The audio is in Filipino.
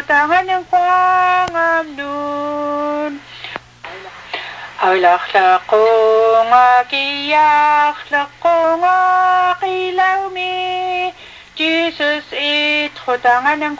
tangan ng kwangam nun. Alak ko nga kiyak ko nga kilaw mi, Jesus it tangan ng